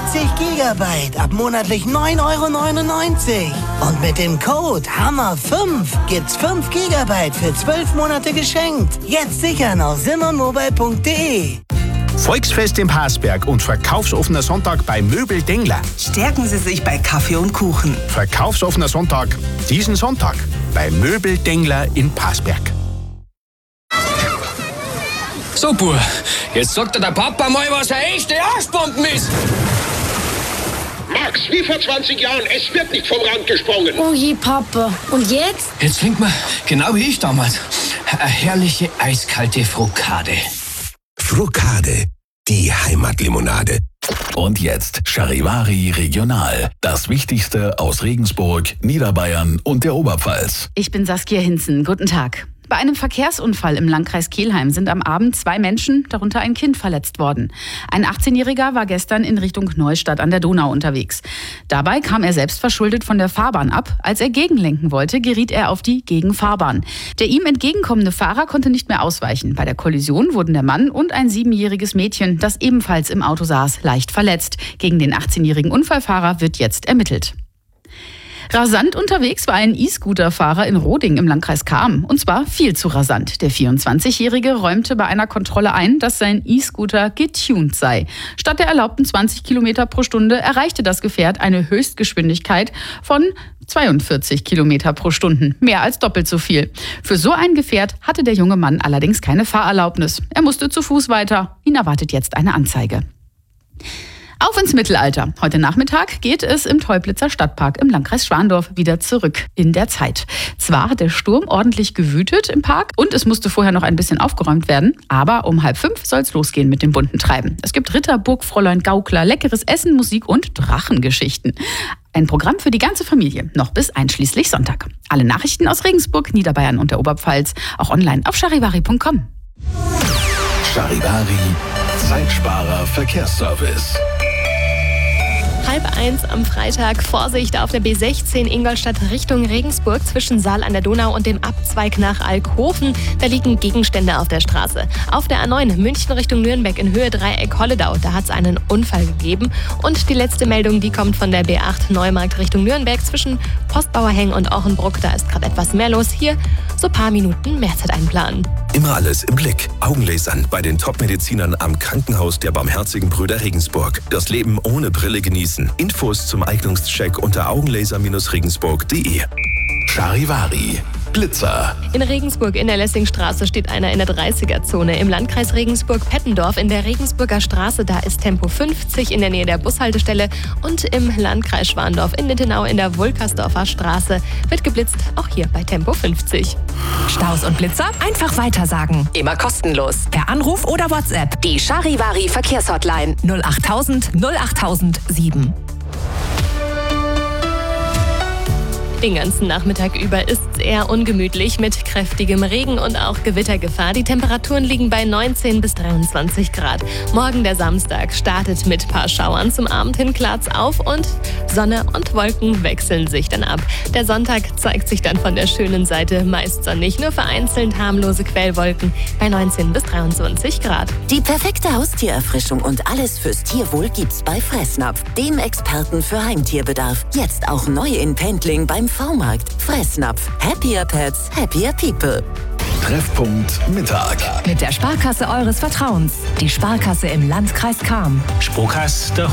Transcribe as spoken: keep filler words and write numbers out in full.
vierzig Gigabyte ab monatlich neun Euro neunundneunzig. Und mit dem Code Hammer fünf gibt's fünf Gigabyte für zwölf Monate geschenkt. Jetzt sichern auf simmermobile punkt de. Volksfest im Parsberg und verkaufsoffener Sonntag bei Möbel Dengler. Stärken Sie sich bei Kaffee und Kuchen. Verkaufsoffener Sonntag diesen Sonntag bei Möbel Dengler in Parsberg. So, Bub, jetzt sagt dir der Papa mal, was eine echte Arschbomben ist. Max, wie vor zwanzig Jahren, es wird nicht vom Rand gesprungen. Oh je, Papa. Und jetzt? Jetzt trinkt man, genau wie ich damals, eine herrliche eiskalte Frokade. Frokade, die Heimatlimonade. Und jetzt Charivari Regional. Das Wichtigste aus Regensburg, Niederbayern und der Oberpfalz. Ich bin Saskia Hinzen. Guten Tag. Bei einem Verkehrsunfall im Landkreis Kelheim sind am Abend zwei Menschen, darunter ein Kind, verletzt worden. Ein achtzehnjähriger war gestern in Richtung Neustadt an der Donau unterwegs. Dabei kam er selbst verschuldet von der Fahrbahn ab. Als er gegenlenken wollte, geriet er auf die Gegenfahrbahn. Der ihm entgegenkommende Fahrer konnte nicht mehr ausweichen. Bei der Kollision wurden der Mann und ein siebenjähriges Mädchen, das ebenfalls im Auto saß, leicht verletzt. Gegen den achtzehnjährigen Unfallfahrer wird jetzt ermittelt. Rasant unterwegs war ein E-Scooter-Fahrer in Roding im Landkreis Cham. Und zwar viel zu rasant. Der vierundzwanzigjährige räumte bei einer Kontrolle ein, dass sein E-Scooter getuned sei. Statt der erlaubten zwanzig Kilometer pro Stunde erreichte das Gefährt eine Höchstgeschwindigkeit von zweiundvierzig Kilometer pro Stunde. Mehr als doppelt so viel. Für so ein Gefährt hatte der junge Mann allerdings keine Fahrerlaubnis. Er musste zu Fuß weiter. Ihn erwartet jetzt eine Anzeige. Auf ins Mittelalter. Heute Nachmittag geht es im Teublitzer Stadtpark im Landkreis Schwandorf wieder zurück in der Zeit. Zwar hat der Sturm ordentlich gewütet im Park und es musste vorher noch ein bisschen aufgeräumt werden, aber um halb fünf soll es losgehen mit dem bunten Treiben. Es gibt Ritter, Burgfräulein, Gaukler, leckeres Essen, Musik und Drachengeschichten. Ein Programm für die ganze Familie, noch bis einschließlich Sonntag. Alle Nachrichten aus Regensburg, Niederbayern und der Oberpfalz, auch online auf charivari punkt com. Charivari, Zeitsparer Verkehrsservice. Halb eins am Freitag. Vorsicht auf der B sechzehn Ingolstadt Richtung Regensburg zwischen Saal an der Donau und dem Abzweig nach Alkhofen. Da liegen Gegenstände auf der Straße. Auf der A neun München Richtung Nürnberg in Höhe Dreieck Holledau. Da hat es einen Unfall gegeben. Und die letzte Meldung, die kommt von der B acht Neumarkt Richtung Nürnberg zwischen Postbauerhängen und Ochenbruck. Da ist gerade etwas mehr los. Hier so ein paar Minuten mehr Zeit einplanen. Immer alles im Blick. Augenlasern bei den Top-Medizinern am Krankenhaus der Barmherzigen Brüder Regensburg. Das Leben ohne Brille genießen. Infos zum Eignungscheck unter augenlaser regensburg punkt de. Charivari, Blitzer. In Regensburg in der Lessingstraße steht einer in der dreißiger-Zone. Im Landkreis Regensburg-Pettendorf in der Regensburger Straße, da ist Tempo fünfzig in der Nähe der Bushaltestelle. Und im Landkreis Schwandorf in Littenau in der Wulkersdorfer Straße wird geblitzt, auch hier bei Tempo fünfzig. Staus und Blitzer einfach weitersagen. Immer kostenlos. Per Anruf oder WhatsApp. Die Charivari Verkehrshotline null achttausend null achttausend sieben. Den ganzen Nachmittag über ist es eher ungemütlich mit kräftigem Regen und auch Gewittergefahr. Die Temperaturen liegen bei neunzehn bis dreiundzwanzig Grad. Morgen der Samstag startet mit paar Schauern. Zum Abend hin klart's auf und Sonne und Wolken wechseln sich dann ab. Der Sonntag zeigt sich dann von der schönen Seite meist sonnig, nur vereinzelt harmlose Quellwolken bei neunzehn bis dreiundzwanzig Grad. Die perfekte Haustiererfrischung und alles fürs Tierwohl gibt's bei Fressnapf, dem Experten für Heimtierbedarf. Jetzt auch neu in Pendling beim V-Markt. Fressnapf. Happier Pets, happier people. Treffpunkt Mittag. Mit der Sparkasse eures Vertrauens. Die Sparkasse im Landkreis Cham. Sparkasse der